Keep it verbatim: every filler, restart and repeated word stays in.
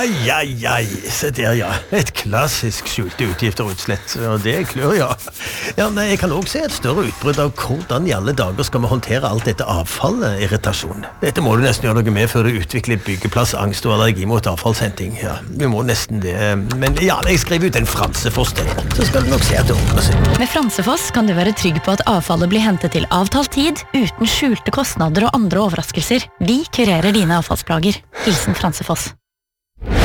Ai, ai, ai, se der, ja. Et klassisk skjulte utgifter og utslett, og det klør, ja. Ja, men jeg kan også se et større utbrudd av hvordan i alle dager skal vi håndtere alt dette avfallet, irritasjon. Dette må du nesten gjøre noe med før du utvikler byggeplass, angst og allergi mot avfallshenting. Ja, vi må nesten det. Men ja, jeg skriver ut en Fransefoss til, så skal du nok se at det ordner seg. Med Fransefoss kan du være trygg på at avfallet blir hentet til avtalt tid, uten skjulte kostnader og andre overraskelser. Vi kurerer dine avfallsplager. Hilsen Fransefoss.